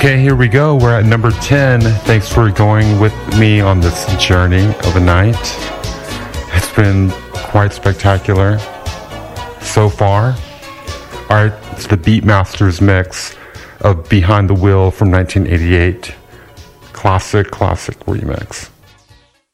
Okay, here we go. We're at number 10. Thanks for going with me on this journey of a night. It's been quite spectacular so far. Alright, it's the Beatmasters mix of Behind the Wheel from 1988. Classic remix.